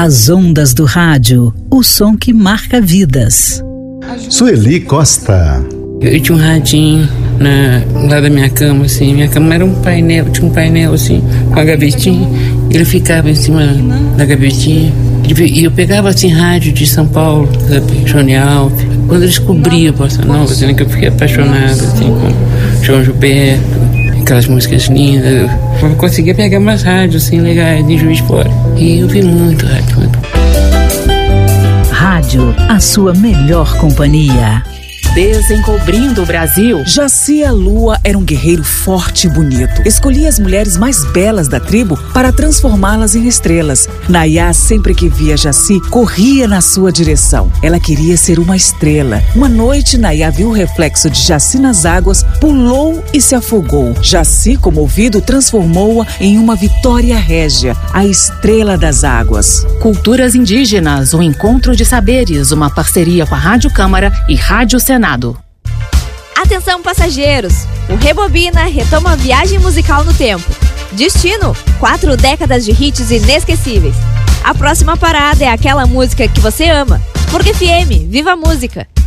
As ondas do rádio, o som que marca vidas. Sueli Costa. Eu tinha um radinho lá da minha cama, assim. Minha cama era um painel, tinha um painel assim, com a gavetinha. Ele ficava em cima da gavetinha. E eu pegava assim rádio de São Paulo, Johnny Alves. Quando eu descobri a Bossa Nova, assim, que eu fiquei apaixonado assim, com João Gilberto, aquelas músicas lindas. Eu conseguia pegar umas rádios assim legais de Juiz de Fora. E eu vi muito rádio. Rádio, a sua melhor companhia. Desencobrindo o Brasil. Jaci a Lua era um guerreiro forte e bonito. Escolhia as mulheres mais belas da tribo para transformá-las em estrelas. Nayá, sempre que via Jaci, corria na sua direção. Ela queria ser uma estrela. Uma noite, Nayá viu o reflexo de Jaci nas águas, pulou e se afogou. Jaci, comovido, transformou-a em uma Vitória Régia, a estrela das águas. Culturas indígenas, um encontro de saberes, uma parceria com a Rádio Câmara e Rádio Senado. Atenção, passageiros! O Rebobina retoma a viagem musical no tempo. Destino: 4 décadas de hits inesquecíveis. A próxima parada é aquela música que você ama. Porque FM, viva a música!